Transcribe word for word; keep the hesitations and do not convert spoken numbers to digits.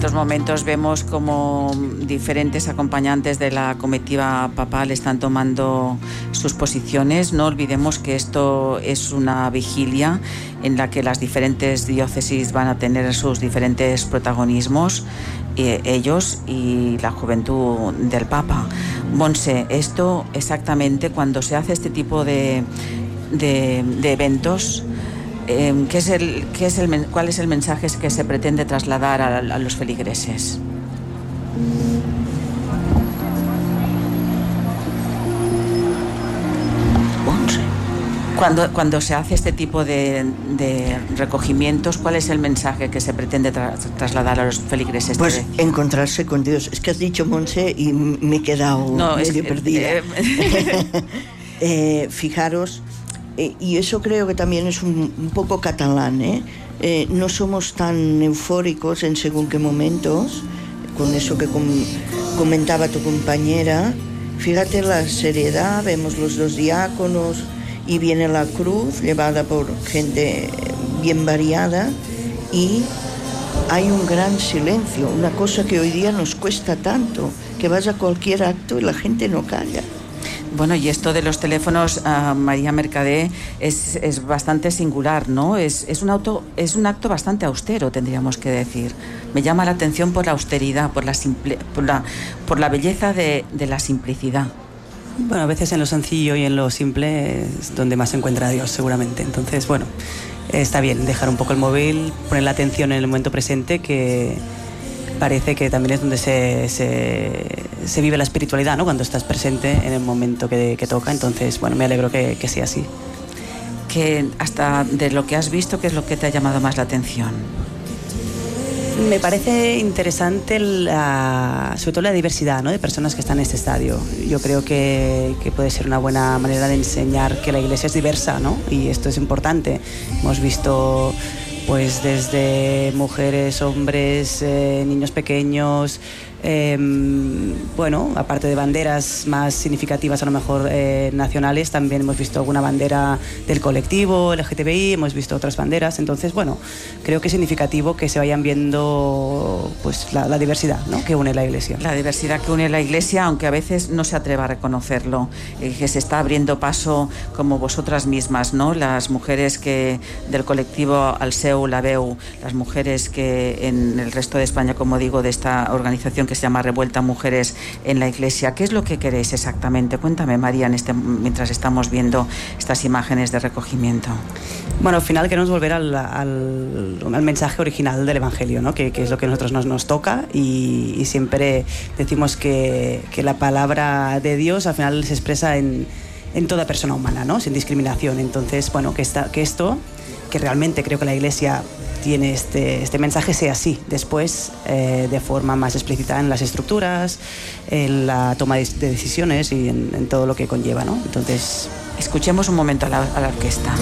estos momentos vemos como diferentes acompañantes de la comitiva papal están tomando sus posiciones. No olvidemos que esto es una vigilia en la que las diferentes diócesis van a tener sus diferentes protagonismos, eh, ellos y la juventud del Papa. Montse, esto exactamente cuando se hace este tipo de, de, de eventos, Eh, ¿qué es el, qué es el, ¿cuál es el mensaje que se pretende trasladar a, a los feligreses? Cuando, cuando se hace este tipo de, de recogimientos, ¿cuál es el mensaje que se pretende tra trasladar a los feligreses? Pues encontrarse con Dios. Es que has dicho, Montse, y me he quedado no, medio es, perdida. Eh, eh, fijaros... Eh, y eso creo que también es un, un poco catalán, ¿eh? Eh, no somos tan eufóricos en según qué momentos, con eso que com comentaba tu compañera. Fíjate la seriedad, vemos los dos diáconos y viene la cruz llevada por gente bien variada y hay un gran silencio, una cosa que hoy día nos cuesta tanto, que vas a cualquier acto y la gente no calla. Bueno, y esto de los teléfonos, uh, María Mercadé, es, es bastante singular, ¿no? Es, es, un auto, es un acto bastante austero, tendríamos que decir. Me llama la atención por la austeridad, por la, simple, por la, por la belleza de, de la simplicidad. Bueno, a veces en lo sencillo y en lo simple es donde más se encuentra Dios, seguramente. Entonces, bueno, está bien dejar un poco el móvil, poner la atención en el momento presente, que parece que también es donde se, se, se vive la espiritualidad, ¿no? Cuando estás presente en el momento que, que toca. Entonces, bueno, me alegro que, que sea así. Que hasta de lo que has visto, ¿qué es lo que te ha llamado más la atención? Me parece interesante la, sobre todo la diversidad, ¿no? De personas que están en este estadio. Yo creo que, que puede ser una buena manera de enseñar que la iglesia es diversa, ¿no? Y esto es importante. Hemos visto pues desde mujeres, hombres, eh, niños pequeños, eh, bueno, aparte de banderas más significativas a lo mejor eh, nacionales, también hemos visto alguna bandera del colectivo L G T B I, hemos visto otras banderas. Entonces, bueno, creo que es significativo que se vayan viendo pues la, la diversidad, ¿no? Que une la iglesia. La diversidad que une la iglesia, aunque a veces no se atreva a reconocerlo, eh, que se está abriendo paso como vosotras mismas, ¿no? Las mujeres que del colectivo Alseu, la Veu, las mujeres que en el resto de España, como digo, de esta organización que se llama Revuelta Mujeres en la Iglesia. ¿Qué es lo que queréis exactamente? Cuéntame, María, en este, mientras estamos viendo estas imágenes de recogimiento. Bueno, al final queremos volver al, al, al mensaje original del Evangelio, ¿no? que, que es lo que a nosotros nos, nos toca, y, y siempre decimos que, que la palabra de Dios al final se expresa en, en toda persona humana, ¿no? Sin discriminación. Entonces, bueno, que, esta, que esto, que realmente creo que la Iglesia tiene este, este mensaje, sea así después eh, de forma más explícita en las estructuras, en la toma de decisiones y en, en todo lo que conlleva, ¿no? Entonces, escuchemos un momento a la, a la orquesta.